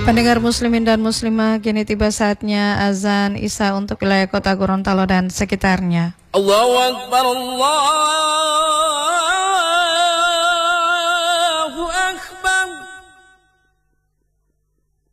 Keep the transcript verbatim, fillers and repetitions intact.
Pendengar muslimin dan muslimah, kini tiba saatnya azan Isya untuk wilayah kota Gorontalo dan sekitarnya. Allahu Akbar, Allahu Akbar.